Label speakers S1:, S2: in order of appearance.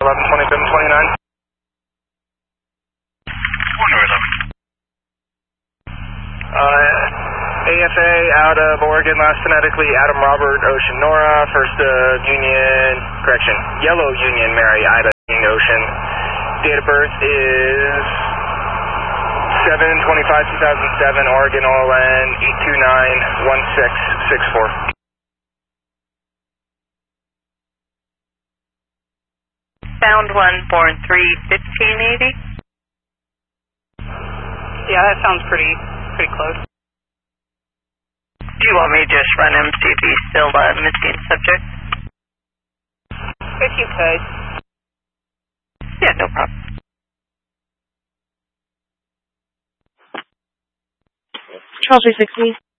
S1: 112729.
S2: 11.
S1: AFA out of Oregon, last phonetically, Adam Robert, Ocean Nora, first Union, correction, Yellow Union, Mary, Ida, Ocean. Date of birth is 7/25/2007, Oregon, OLN, 8291664.
S3: Found one, born 3/15/80.
S4: Yeah, that sounds pretty close.
S3: Do you want me to just run him, see if he's still a missing subject?
S4: If you could.
S3: Yeah, no problem.
S5: Charles 360.